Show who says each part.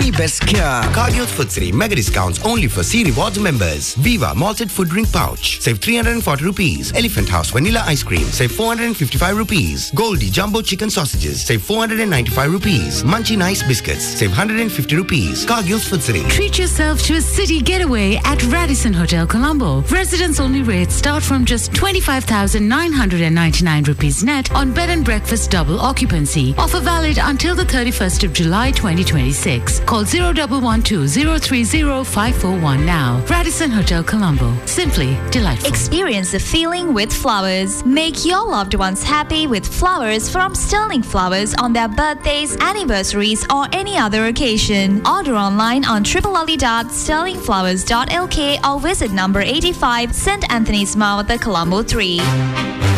Speaker 1: Be Best Care.
Speaker 2: Cargill's Food City mega discounts only for C Rewards members. Viva malted food drink pouch, save 340 rupees. Elephant House vanilla ice cream, save 455 rupees. Goldie jumbo chicken sausages, save 495 rupees. Munchie nice biscuits, save 150 rupees. Cargill's Food City.
Speaker 3: Treat yourself to a city getaway at Radisson Hotel Colombo. Residents only rates start from just 25,999 rupees net on bed and breakfast double occupancy. Offer valid until the 31st of July 2026. Call 0112-030-541 now. Radisson Hotel Colombo. Simply delightful.
Speaker 4: Experience the feeling with flowers. Make your loved ones happy with flowers from Sterling Flowers on their birthdays, anniversaries or any other occasion. Order online on www.sterlingflowers.lk or visit number 85 St. Anthony's Mount, the Colombo 3.